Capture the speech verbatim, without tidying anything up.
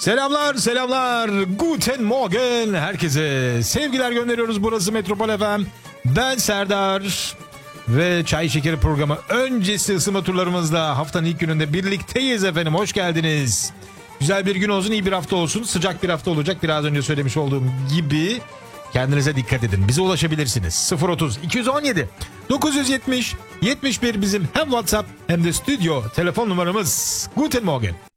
Selamlar selamlar Guten Morgen herkese sevgiler gönderiyoruz. Burası Metropol F M, ben Serdar ve Çay Şekeri programı öncesi ısınma turlarımızda haftanın ilk gününde birlikteyiz efendim. Hoş geldiniz. Güzel bir gün olsun, iyi bir hafta olsun, sıcak bir hafta olacak. Biraz önce söylemiş olduğum gibi kendinize dikkat edin. Bize ulaşabilirsiniz. sıfır otuz iki on yedi dokuz yüz yetmiş yetmiş bir bizim hem WhatsApp hem de stüdyo telefon numaramız. Guten Morgen.